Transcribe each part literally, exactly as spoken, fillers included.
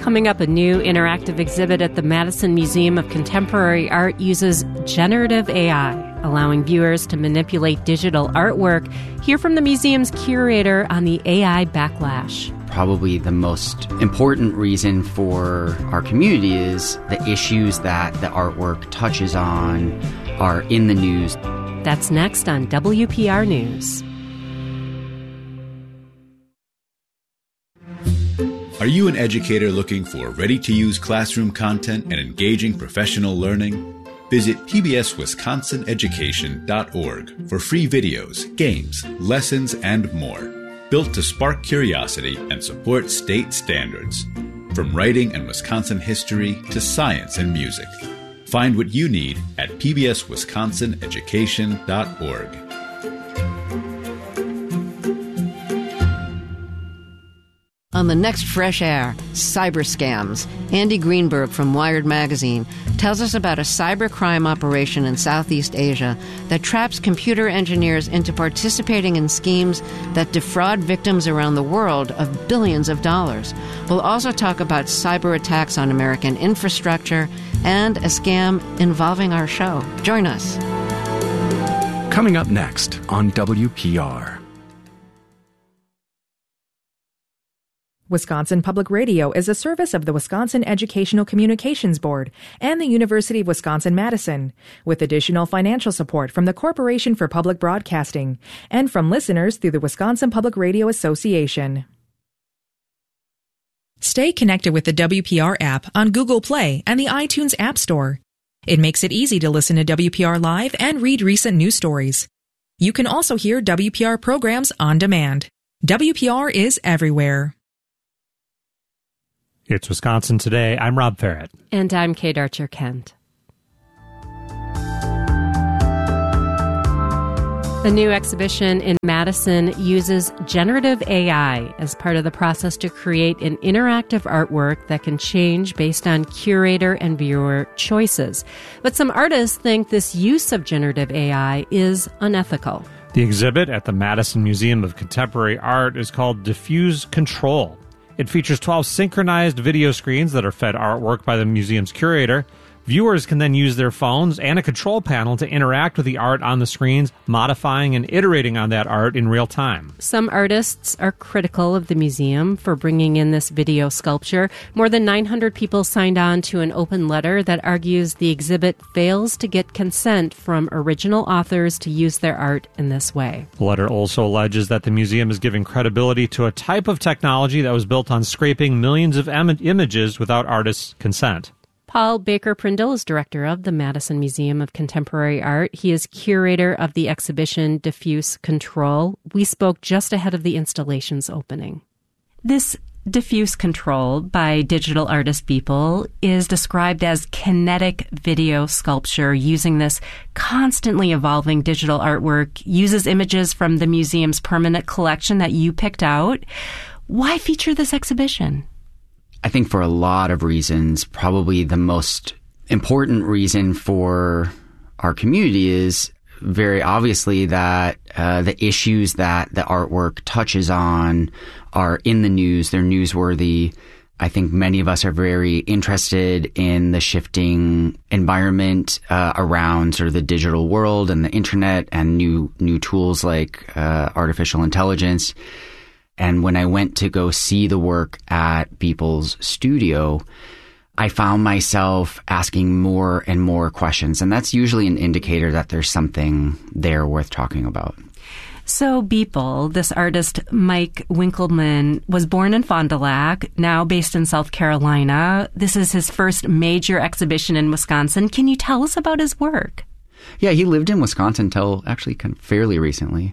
Coming up, a new interactive exhibit at the Madison Museum of Contemporary Art uses generative A I, allowing viewers to manipulate digital artwork. Hear from the museum's curator on the A I backlash. Probably the most important reason for our community is the issues that the artwork touches on are in the news. That's next on W P R News. Are you an educator looking for ready-to-use classroom content and engaging professional learning? Visit P B S Wisconsin Education dot org for free videos, games, lessons, and more. Built to spark curiosity and support state standards. From writing and Wisconsin history to science and music. Find what you need at P B S Wisconsin Education dot org. On the next Fresh Air, cyber scams, Andy Greenberg from Wired Magazine tells us about a cybercrime operation in Southeast Asia that traps computer engineers into participating in schemes that defraud victims around the world of billions of dollars. We'll also talk about cyber attacks on American infrastructure and a scam involving our show. Join us. Coming up next on W P R. Wisconsin Public Radio is a service of the Wisconsin Educational Communications Board and the University of Wisconsin-Madison, with additional financial support from the Corporation for Public Broadcasting and from listeners through the Wisconsin Public Radio Association. Stay connected with the W P R app on Google Play and the iTunes App Store. It makes it easy to listen to W P R Live and read recent news stories. You can also hear W P R programs on demand. W P R is everywhere. It's Wisconsin Today. I'm Rob Farrett. And I'm Kate Archer-Kent. The new exhibition in Madison uses generative A I as part of the process to create an interactive artwork that can change based on curator and viewer choices. But some artists think this use of generative A I is unethical. The exhibit at the Madison Museum of Contemporary Art is called Diffuse Control. It features twelve synchronized video screens that are fed artwork by the museum's curator. Viewers can then use their phones and a control panel to interact with the art on the screens, modifying and iterating on that art in real time. Some artists are critical of the museum for bringing in this video sculpture. More than nine hundred people signed on to an open letter that argues the exhibit fails to get consent from original authors to use their art in this way. The letter also alleges that the museum is giving credibility to a type of technology that was built on scraping millions of em- images without artists' consent. Paul Baker-Prindle is director of the Madison Museum of Contemporary Art. He is curator of the exhibition Diffuse Control. We spoke just ahead of the installation's opening. This diffuse control by digital artist people is described as kinetic video sculpture, using this constantly evolving digital artwork, uses images from the museum's permanent collection that you picked out. Why feature this exhibition? I think for a lot of reasons, probably the most important reason for our community is very obviously that uh, the issues that the artwork touches on are in the news. They're newsworthy. I think many of us are very interested in the shifting environment uh, around sort of the digital world and the internet and new new tools like uh, artificial intelligence. And when I went to go see the work at Beeple's studio, I found myself asking more and more questions. And that's usually an indicator that there's something there worth talking about. So Beeple, this artist Mike Winkelman, was born in Fond du Lac, now based in South Carolina. This is his first major exhibition in Wisconsin. Can you tell us about his work? Yeah, he lived in Wisconsin until actually kind of fairly recently.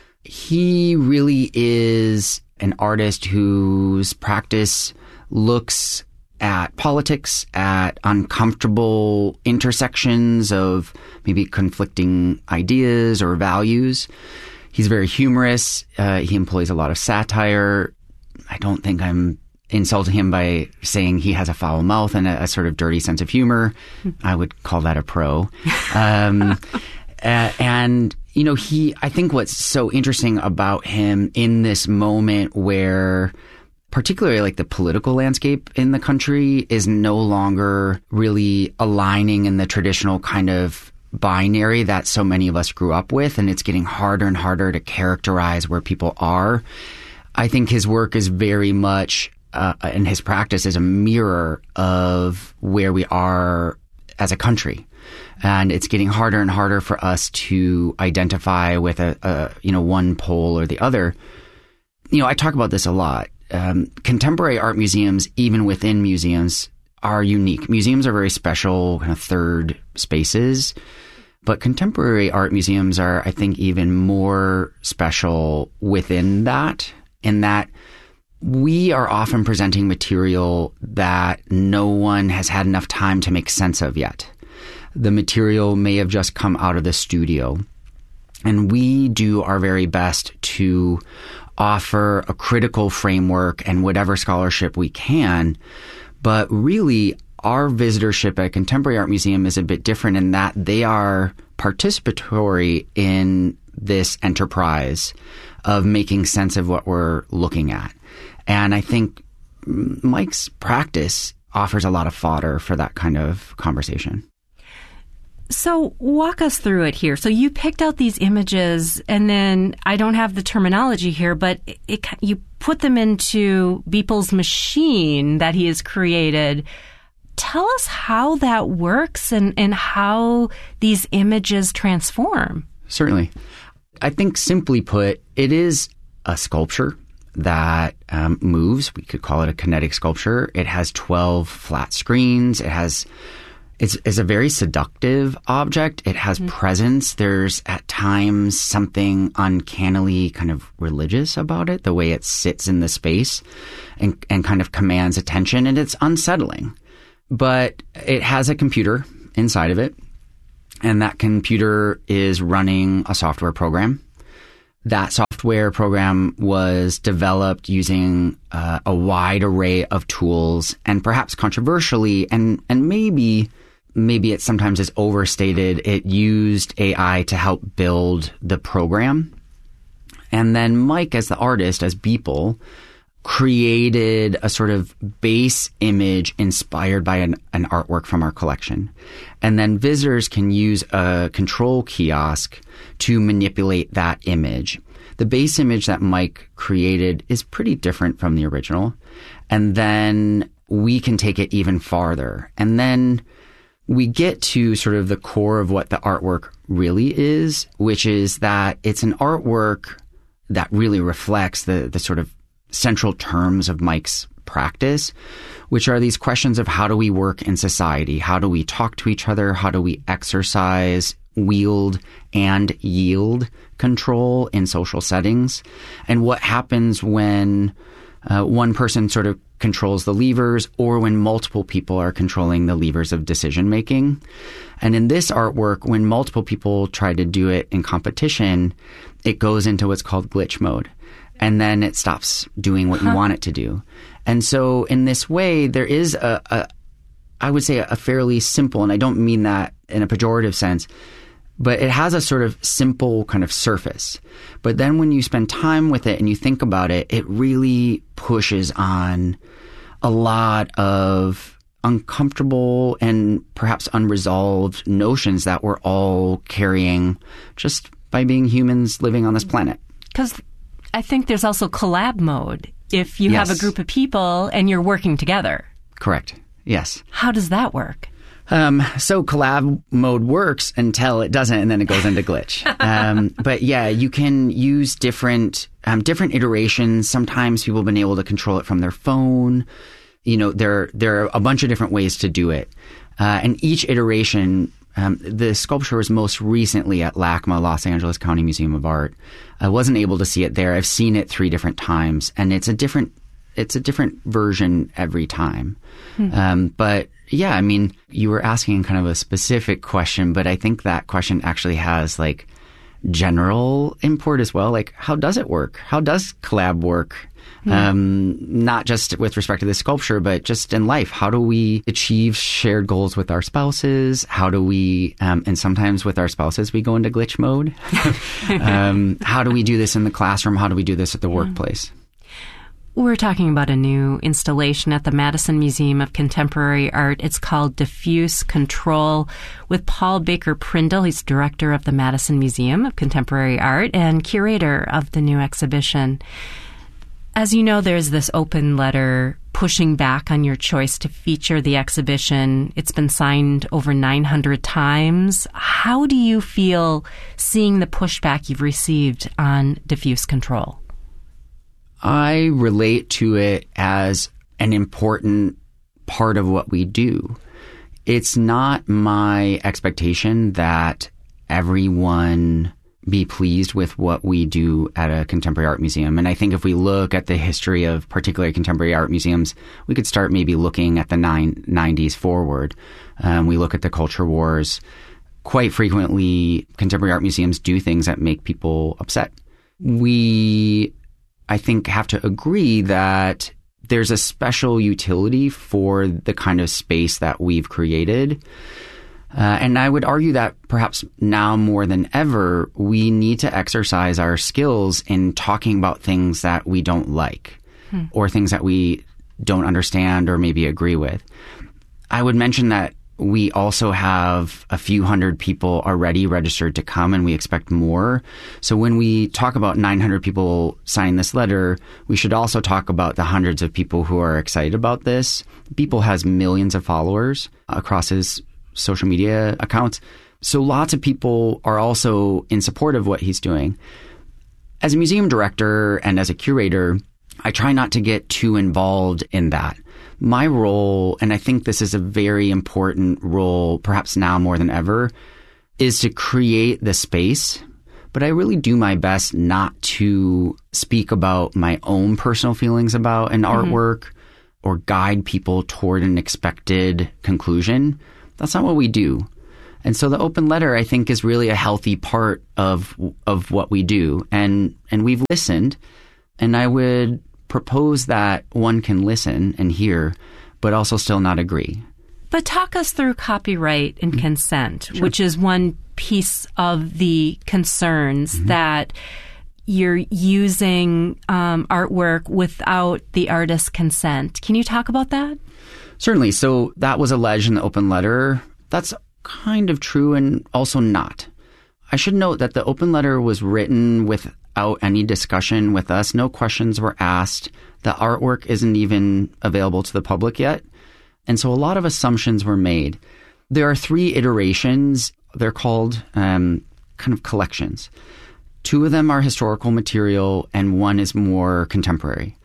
He really is an artist whose practice looks at politics, at uncomfortable intersections of maybe conflicting ideas or values. He's very humorous. Uh, he employs a lot of satire. I don't think I'm insulting him by saying he has a foul mouth and a, a sort of dirty sense of humor. I would call that a pro. Um, uh, and, you know, he, I think what's so interesting about him in this moment where particularly like the political landscape in the country is no longer really aligning in the traditional kind of binary that so many of us grew up with, and it's getting harder and harder to characterize where people are. I think his work is very much, uh, and his practice is a mirror of where we are as a country. And it's getting harder and harder for us to identify with a, a you know, one pole or the other. You know, I talk about this a lot. Um, contemporary art museums, even within museums, are unique. Museums are very special, kind of third spaces. But contemporary art museums are, I think, even more special within that, in that we are often presenting material that no one has had enough time to make sense of yet. The material may have just come out of the studio. And we do our very best to offer a critical framework and whatever scholarship we can. But really, our visitorship at a Contemporary Art Museum is a bit different in that they are participatory in this enterprise of making sense of what we're looking at. And I think Mike's practice offers a lot of fodder for that kind of conversation. So walk us through it here. So you picked out these images, and then I don't have the terminology here, but it, it, you put them into Beeple's machine that he has created. Tell us how that works and, and how these images transform. Certainly. I think simply put, it is a sculpture that um, moves. We could call it a kinetic sculpture. It has twelve flat screens. It has It's, it's a very seductive object. It has mm-hmm. presence. There's at times something uncannily kind of religious about it, the way it sits in the space and, and kind of commands attention, and it's unsettling. But it has a computer inside of it, and that computer is running a software program. That software program was developed using uh, a wide array of tools, and perhaps controversially, and, and maybe... maybe it sometimes is overstated, it used A I to help build the program. And then Mike, as the artist, as Beeple, created a sort of base image inspired by an, an artwork from our collection. And then visitors can use a control kiosk to manipulate that image. The base image that Mike created is pretty different from the original. And then we can take it even farther. And then we get to sort of the core of what the artwork really is, which is that it's an artwork that really reflects the, the sort of central terms of Mike's practice, which are these questions of how do we work in society? How do we talk to each other? How do we exercise, wield, and yield control in social settings? And what happens when uh, one person sort of controls the levers, or when multiple people are controlling the levers of decision making. And in this artwork, when multiple people try to do it in competition, it goes into what's called glitch mode. And then it stops doing what you huh. want it to do. And so in this way, there is a, a I would say a fairly simple, and I don't mean that in a pejorative sense, but it has a sort of simple kind of surface. But then when you spend time with it and you think about it, it really pushes on a lot of uncomfortable and perhaps unresolved notions that we're all carrying just by being humans living on this planet. Because I think there's also collab mode if you yes. have a group of people and you're working together. Correct. Yes. How does that work? Um, so collab mode works until it doesn't, and then it goes into glitch. Um, but yeah, you can use different, um, different iterations. Sometimes people have been able to control it from their phone. You know, there, there are a bunch of different ways to do it. Uh, and each iteration, um, the sculpture was most recently at LACMA, Los Angeles County Museum of Art. I wasn't able to see it there. I've seen it three different times, and it's a different, it's a different version every time. Hmm. Um, but yeah, I mean, you were asking kind of a specific question, but I think that question actually has like general import as well. Like, how does it work? How does collab work? Hmm. Um, not just with respect to this sculpture, but just in life. How do we achieve shared goals with our spouses? How do we, um, and sometimes with our spouses, we go into glitch mode. um, how do we do this in the classroom? How do we do this at the yeah. workplace? We're talking about a new installation at the Madison Museum of Contemporary Art. It's called Diffuse Control with Paul Baker Prindle. He's director of the Madison Museum of Contemporary Art and curator of the new exhibition. As you know, there's this open letter pushing back on your choice to feature the exhibition. It's been signed over nine hundred times. How do you feel seeing the pushback you've received on Diffuse Control? I relate to it as an important part of what we do. It's not my expectation that everyone be pleased with what we do at a contemporary art museum. And I think if we look at the history of particularly contemporary art museums, we could start maybe looking at the nine, nineties forward. Um, we look at the culture wars. Quite frequently, contemporary art museums do things that make people upset. We, I think, have to agree that there's a special utility for the kind of space that we've created. Uh, and I would argue that perhaps now more than ever, we need to exercise our skills in talking about things that we don't like hmm. or things that we don't understand or maybe agree with. I would mention that we also have a few hundred people already registered to come, and we expect more. So when we talk about nine hundred people signing this letter, we should also talk about the hundreds of people who are excited about this. Beeple has millions of followers across his social media accounts. So lots of people are also in support of what he's doing. As a museum director and as a curator, I try not to get too involved in that. My role, and I think this is a very important role, perhaps now more than ever, is to create the space. But I really do my best not to speak about my own personal feelings about an mm-hmm. artwork or guide people toward an expected conclusion. That's not what we do. And so the open letter, I think, is really a healthy part of of what we do. And and we've listened, and I would propose that one can listen and hear, but also still not agree. But talk us through copyright and mm-hmm. consent, sure. which is one piece of the concerns mm-hmm. that you're using um, artwork without the artist's consent. Can you talk about that? Certainly. So that was alleged in the open letter. That's kind of true and also not. I should note that the open letter was written without any discussion with us. No questions were asked. The artwork isn't even available to the public yet. And so a lot of assumptions were made. There are three iterations. They're called um, kind of collections. Two of them are historical material and one is more contemporary.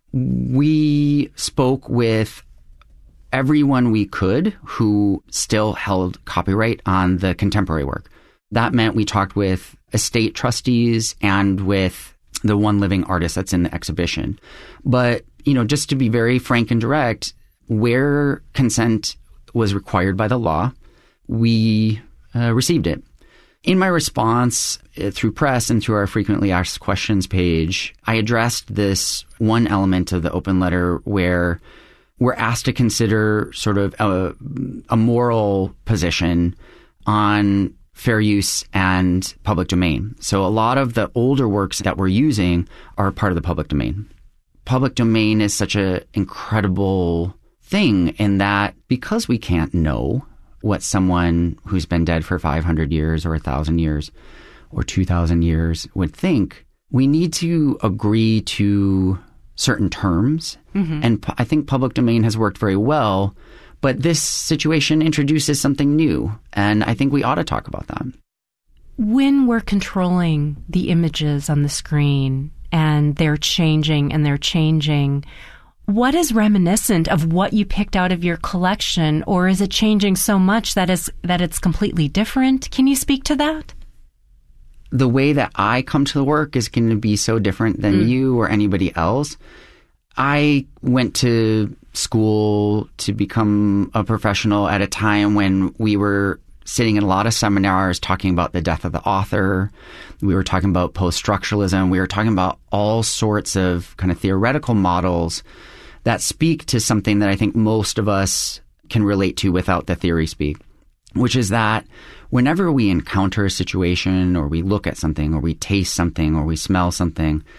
We spoke with everyone we could who still held copyright on the contemporary work. That meant we talked with estate trustees and with the one living artist that's in the exhibition. But, you know, just to be very frank and direct, where consent was required by the law, we uh, received it. In my response uh, through press and through our frequently asked questions page, I addressed this one element of the open letter where we're asked to consider sort of a, a moral position on fair use and public domain. So a lot of the older works that we're using are part of the public domain. Public domain is such an incredible thing in that because we can't know what someone who's been dead for five hundred years or one thousand years or two thousand years would think, we need to agree to certain terms. Mm-hmm. And I think public domain has worked very well, but this situation introduces something new, and I think we ought to talk about that. When we're controlling the images on the screen and they're changing and they're changing, what is reminiscent of what you picked out of your collection, or is it changing so much that is that it's completely different? Can you speak to that? The way that I come to the work is going to be so different than mm. you or anybody else. I went to school to become a professional at a time when we were sitting in a lot of seminars talking about the death of the author. We were talking about post-structuralism. We were talking about all sorts of kind of theoretical models that speak to something that I think most of us can relate to without the theory speak, which is that whenever we encounter a situation or we look at something or we taste something or we smell something,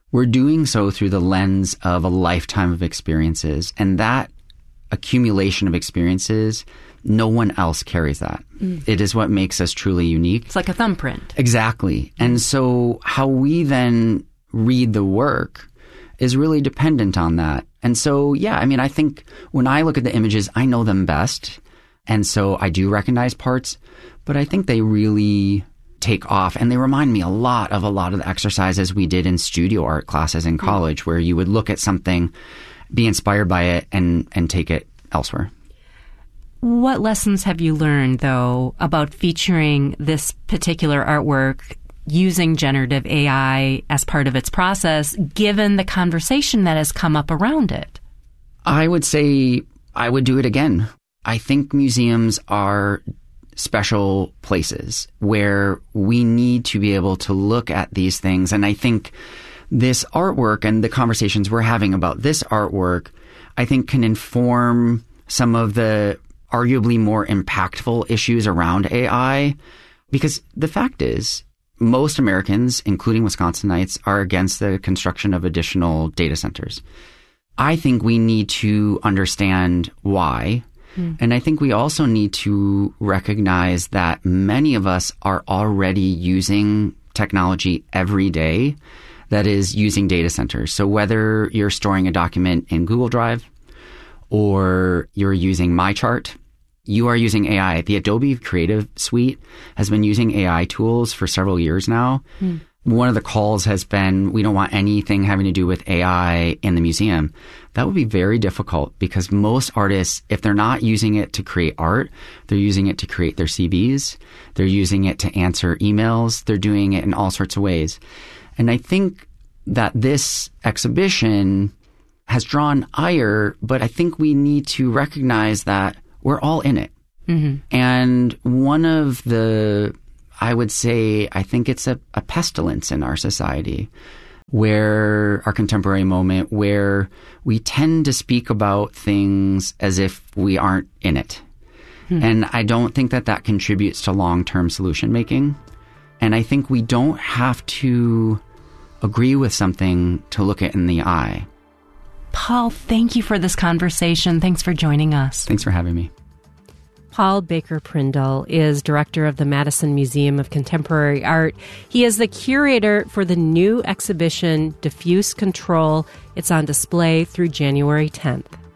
we're doing so through the lens of a lifetime of experiences. And that accumulation of experiences, no one else carries that. Mm. It is what makes us truly unique. It's like a thumbprint. Exactly. And so how we then read the work is really dependent on that. And so, yeah, I mean, I think when I look at the images, I know them best. And so I do recognize parts, but I think they really take off. And they remind me a lot of a lot of the exercises we did in studio art classes in college, mm. where you would look at something, be inspired by it, and, and take it elsewhere. What lessons have you learned, though, about featuring this particular artwork using generative A I as part of its process, given the conversation that has come up around it? I would say I would do it again. I think museums are special places where we need to be able to look at these things. And I think this artwork and the conversations we're having about this artwork, I think can inform some of the arguably more impactful issues around A I. Because the fact is, most Americans, including Wisconsinites, are against the construction of additional data centers. I think we need to understand why. Mm. And I think we also need to recognize that many of us are already using technology every day that is using data centers. So whether you're storing a document in Google Drive or you're using MyChart, you are using A I. The Adobe Creative Suite has been using A I tools for several years now. Mm. One of the calls has been, we don't want anything having to do with A I in the museum. That would be very difficult because most artists, if they're not using it to create art, they're using it to create their C Vs. They're using it to answer emails. They're doing it in all sorts of ways. And I think that this exhibition has drawn ire, but I think we need to recognize that we're all in it. Mm-hmm. And one of the, I would say, I think it's a, a pestilence in our society, where our contemporary moment, where we tend to speak about things as if we aren't in it. Mm-hmm. And I don't think that that contributes to long-term solution making. And I think we don't have to agree with something to look it in the eye. Paul, thank you for this conversation. Thanks for joining us. Thanks for having me. Paul Baker-Prindle is director of the Madison Museum of Contemporary Art. He is the curator for the new exhibition, Diffuse Control. It's on display through January tenth.